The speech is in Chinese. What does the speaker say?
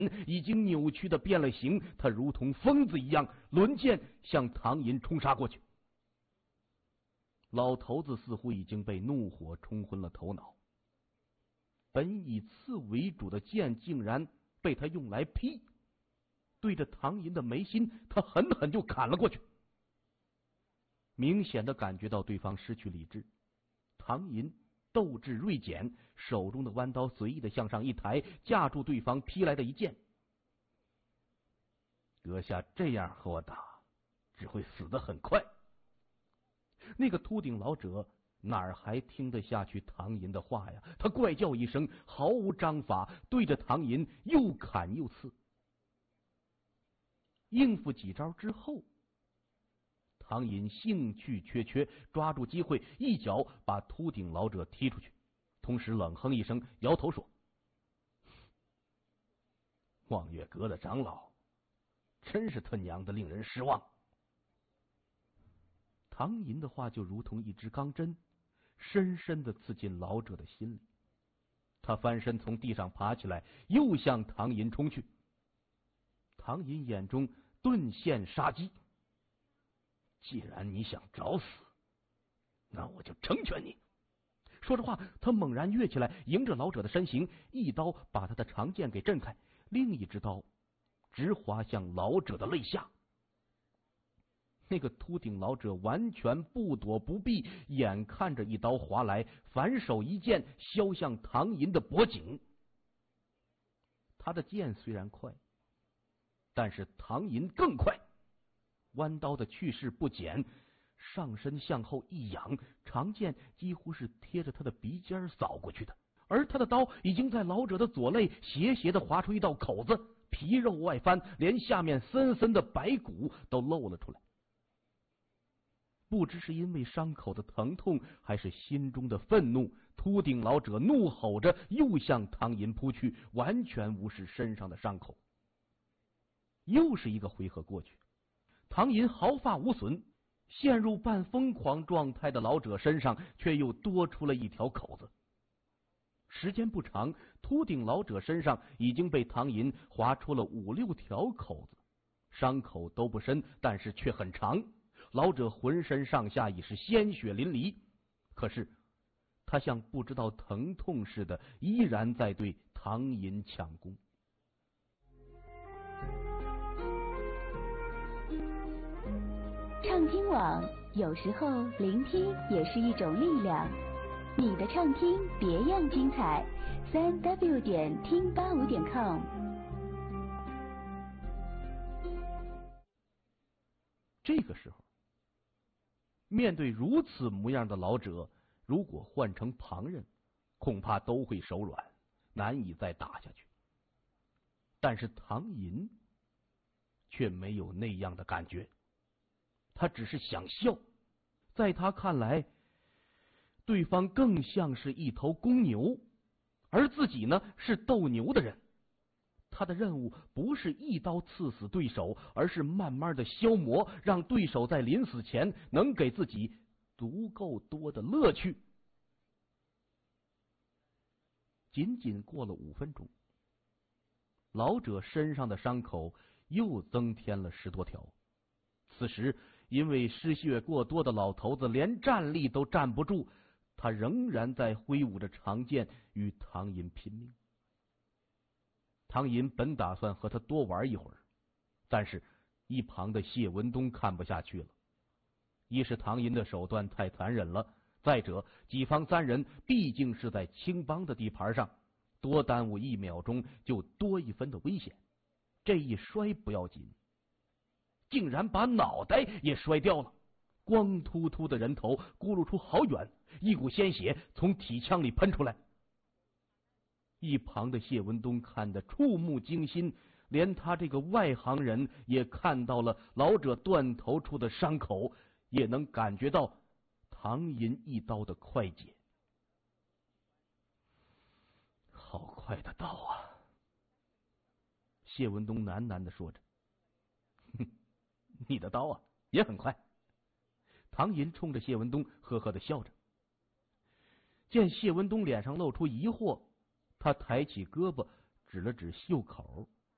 已经扭曲的变了形，他如同疯子一样抡剑向唐寅冲杀过去。老头子似乎已经被怒火冲昏了头脑，本以刺为主的剑竟然被他用来劈，对着唐寅的眉心，他狠狠就砍了过去。明显的感觉到对方失去理智，唐寅斗志锐减，手中的弯刀随意的向上一抬，架住对方劈来的一剑。阁下这样和我打，只会死得很快。那个秃顶老者哪儿还听得下去唐寅的话呀？他怪叫一声，毫无章法，对着唐寅又砍又刺。应付几招之后，唐寅兴趣缺缺，抓住机会一脚把秃顶老者踢出去，同时冷哼一声，摇头说：望月阁的长老真是他娘的令人失望。唐寅的话就如同一支钢针，深深的刺进老者的心里。他翻身从地上爬起来，又向唐寅冲去。唐寅眼中顿现杀机，既然你想找死，那我就成全你。说着话，他猛然跃起来，迎着老者的身形，一刀把他的长剑给震开，另一只刀直划向老者的肋下。那个秃顶老者完全不躲不避，眼看着一刀划来，反手一剑削向唐寅的脖颈。他的剑虽然快，但是唐寅更快，弯刀的去势不减，上身向后一仰，长剑几乎是贴着他的鼻尖扫过去的，而他的刀已经在老者的左肋斜斜的划出一道口子，皮肉外翻，连下面森森的白骨都露了出来。不知是因为伤口的疼痛，还是心中的愤怒，秃顶老者怒吼着又向唐寅扑去，完全无视身上的伤口。又是一个回合过去，唐寅毫发无损，陷入半疯狂状态的老者身上却又多出了一条口子。时间不长，秃顶老者身上已经被唐寅划出了5、6条口子，伤口都不深，但是却很长。老者浑身上下已是鲜血淋漓，可是他像不知道疼痛似的，依然在对唐寅抢攻。 畅听网，有时候聆听也是一种力量。你的畅听别样精彩，3w 点听85点com。 这个时候，面对如此模样的老者，如果换成旁人，恐怕都会手软，难以再打下去。但是唐寅却没有那样的感觉，他只是想笑。在他看来，对方更像是一头公牛，而自己呢是斗牛的人。他的任务不是一刀刺死对手，而是慢慢的消磨，让对手在临死前能给自己足够多的乐趣。仅仅过了5分钟，老者身上的伤口又增添了10多条。此时因为失血过多的老头子连站立都站不住，他仍然在挥舞着长剑与唐寅拼命。唐寅本打算和他多玩一会儿，但是一旁的谢文东看不下去了。一是唐寅的手段太残忍了，再者己方3人毕竟是在青帮的地盘上，多耽误1秒钟就多1分的危险。这一摔不要紧，竟然把脑袋也摔掉了，光秃秃的人头咕噜出好远，一股鲜血从体腔里喷出来。一旁的谢文东看得触目惊心，连他这个外行人也看到了老者断头处的伤口，也能感觉到唐寅一刀的快捷。好快的刀啊！谢文东喃喃地说着。哼，你的刀啊也很快。唐寅冲着谢文东呵呵的笑着。见谢文东脸上露出疑惑，他抬起胳膊指了指袖口，